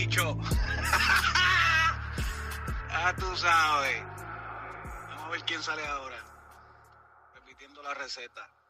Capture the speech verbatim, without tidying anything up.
bicho. Ah, tú sabes. Vamos a ver quién sale ahora. Repitiendo la receta.